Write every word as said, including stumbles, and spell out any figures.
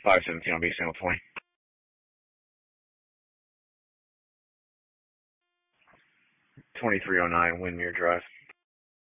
five seventeen on B Channel twenty. twenty-three oh nine Windmere Drive.